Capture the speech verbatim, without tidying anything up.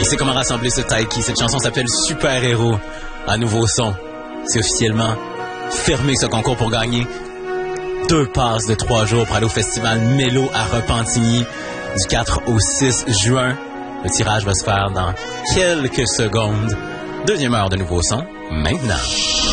sait comment rassembler ce taiki. Cette chanson s'appelle Super Héros. Un nouveau son. C'est officiellement fermé ce concours pour gagner deux passes de trois jours pour aller au festival Mélo à Repentigny du quatre au six juin. Le tirage va se faire dans quelques secondes. Deuxième heure de nouveau son, maintenant.